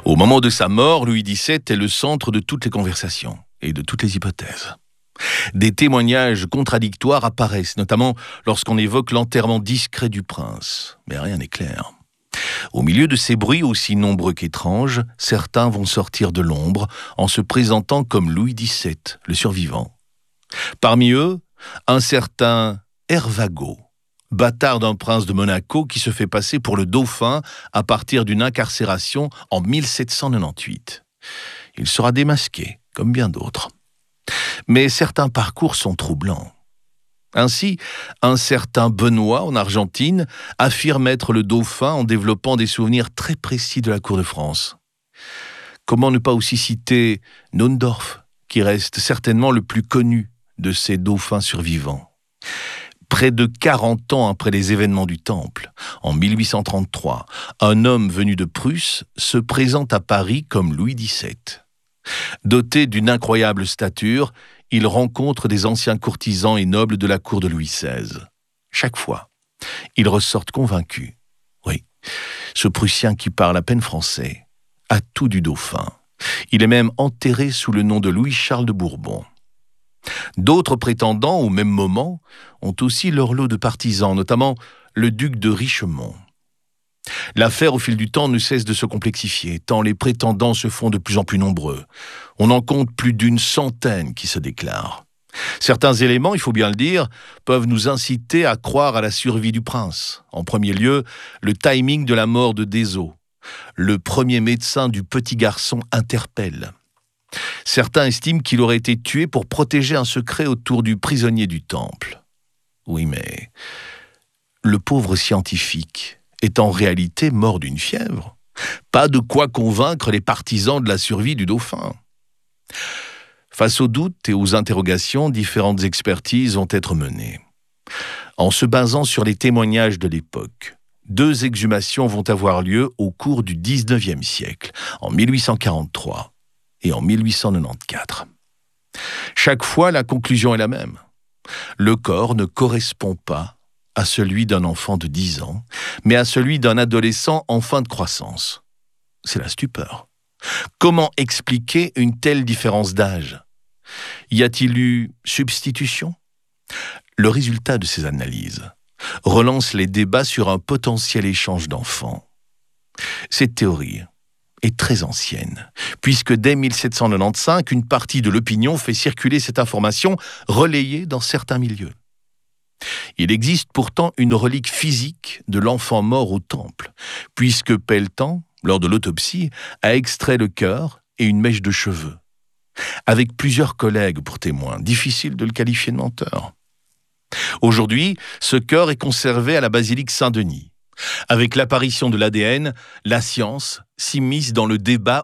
Au moment de sa mort, Louis XVII est le centre de toutes les conversations et de toutes les hypothèses. Des témoignages contradictoires apparaissent, notamment lorsqu'on évoque l'enterrement discret du prince. Mais rien n'est clair. Au milieu de ces bruits aussi nombreux qu'étranges, certains vont sortir de l'ombre en se présentant comme Louis XVII, le survivant. Parmi eux, un certain Hervagot, bâtard d'un prince de Monaco qui se fait passer pour le dauphin à partir d'une incarcération en 1798. Il sera démasqué, comme bien d'autres. Mais certains parcours sont troublants. Ainsi, un certain Benoît, en Argentine, affirme être le dauphin en développant des souvenirs très précis de la cour de France. Comment ne pas aussi citer Naundorf, qui reste certainement le plus connu de ces dauphins survivants. Près de 40 ans après les événements du Temple, en 1833, un homme venu de Prusse se présente à Paris comme Louis XVII. Doté d'une incroyable stature, il rencontre des anciens courtisans et nobles de la cour de Louis XVI. Chaque fois, ils ressortent convaincus. Oui, ce Prussien qui parle à peine français a tout du dauphin. Il est même enterré sous le nom de Louis-Charles de Bourbon. D'autres prétendants, au même moment, ont aussi leur lot de partisans, notamment le duc de Richemont. L'affaire, au fil du temps, ne cesse de se complexifier, tant les prétendants se font de plus en plus nombreux. On en compte plus d'une centaine qui se déclarent. Certains éléments, il faut bien le dire, peuvent nous inciter à croire à la survie du prince. En premier lieu, le timing de la mort de Desaux. Le premier médecin du petit garçon interpelle. Certains estiment qu'il aurait été tué pour protéger un secret autour du prisonnier du Temple. Oui, mais le pauvre scientifique est en réalité mort d'une fièvre. Pas de quoi convaincre les partisans de la survie du dauphin. Face aux doutes et aux interrogations, différentes expertises vont être menées. En se basant sur les témoignages de l'époque, 2 exhumations vont avoir lieu au cours du XIXe siècle, en 1843 et en 1894. Chaque fois, la conclusion est la même. Le corps ne correspond pas à celui d'un enfant de 10 ans, mais à celui d'un adolescent en fin de croissance. C'est la stupeur. Comment expliquer une telle différence d'âge ? Y a-t-il eu substitution ? Le résultat de ces analyses relance les débats sur un potentiel échange d'enfants. Cette théorie est très ancienne, puisque dès 1795, une partie de l'opinion fait circuler cette information relayée dans certains milieux. Il existe pourtant une relique physique de l'enfant mort au Temple, puisque Pelletan, lors de l'autopsie, a extrait le cœur et une mèche de cheveux. Avec plusieurs collègues pour témoins, difficile de le qualifier de menteur. Aujourd'hui, ce cœur est conservé à la basilique Saint-Denis. Avec l'apparition de l'ADN, la science s'immisce dans le débat